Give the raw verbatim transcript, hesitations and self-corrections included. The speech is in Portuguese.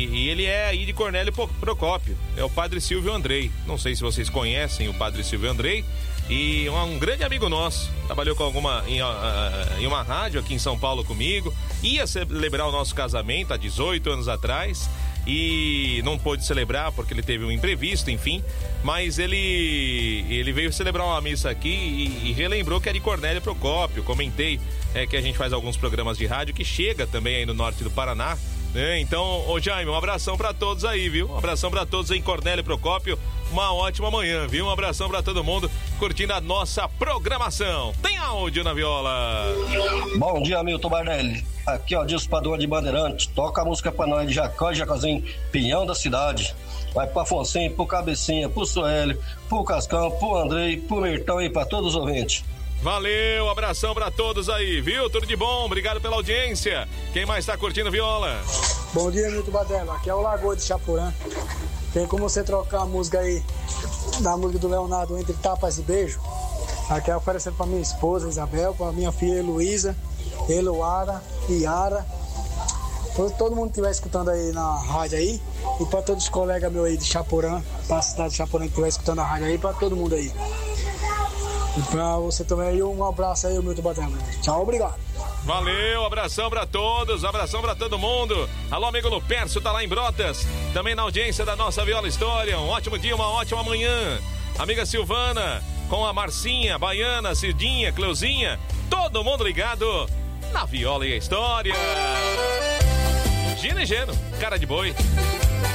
E ele é aí de Cornélio Procópio, é o Padre Silvio Andrei. Não sei se vocês conhecem o Padre Silvio Andrei. E um, um grande amigo nosso, trabalhou com alguma em, uh, em uma rádio aqui em São Paulo comigo. Ia celebrar o nosso casamento há dezoito anos atrás e não pôde celebrar porque ele teve um imprevisto, enfim. Mas ele, ele veio celebrar uma missa aqui e, e relembrou que é de Cornélio Procópio. Comentei é, que a gente faz alguns programas de rádio que chega também aí no norte do Paraná. É, então, ô Jaime, um abração pra todos aí, viu? Um abração pra todos aí em Cornélio Procópio. Uma ótima manhã, viu? Um abração pra todo mundo curtindo a nossa programação. Tem áudio na viola. Bom dia, Milton Bardelli. Aqui, ó, Dilson Padua de Bandeirante. Toca a música pra nós de Jacó e Jacozinho, Pinhão da Cidade. Vai pro Afonsinho, pro Cabecinha, pro Suélio, pro Cascão, pro Andrei, pro Mirtão e pra todos os ouvintes. Valeu, abração pra todos aí, viu? Tudo de bom, obrigado pela audiência. Quem mais tá curtindo viola? Bom dia, Milton Badela. Aqui é o Lagoa de Chapurã. Tem como você trocar a música aí, da música do Leonardo, Entre Tapas e Beijo? Aqui é oferecendo pra minha esposa, Isabel, pra minha filha, Heloísa, Eloara, Yara. Todo, todo mundo que estiver escutando aí na rádio aí. E pra todos os colegas meus aí de Chapurã, pra cidade de Chapurã que estiver escutando a rádio aí, pra todo mundo aí. E pra você também aí, um abraço aí, Milton Badela. Tchau, obrigado. Valeu, abração pra todos, abração pra todo mundo. Alô, amigo Lupercio, tá lá em Brotas, também na audiência da nossa Viola História. Um ótimo dia, uma ótima manhã. Amiga Silvana, com a Marcinha, Baiana, Cidinha, Cleuzinha, todo mundo ligado na Viola e a História. Gino e Geno, cara de boi.